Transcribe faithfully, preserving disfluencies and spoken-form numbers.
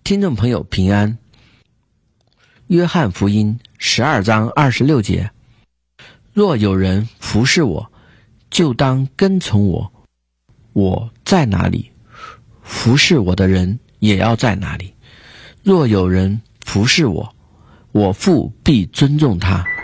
听众朋友平安。约翰福音十二章二十六节：若有人服侍我，就当跟从我。我在哪里，服侍我的人也要在哪里。若有人服侍我，我父必尊重他。